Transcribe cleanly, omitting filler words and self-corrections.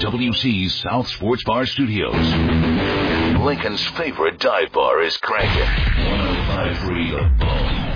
WC's South Sports Bar Studios. Lincoln's favorite dive bar is cranking. 105.3 The Bone.